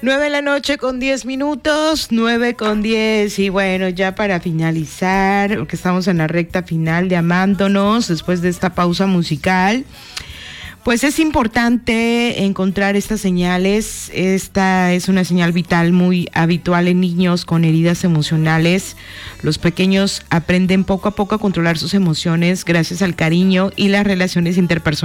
9:10 a.m, 9:10. Y bueno, ya para finalizar, porque estamos en la recta final de Amándonos, después de esta pausa musical, pues es importante encontrar estas señales. Esta es una señal vital muy habitual en niños con heridas emocionales. Los pequeños aprenden poco a poco a controlar sus emociones gracias al cariño y las relaciones interpersonales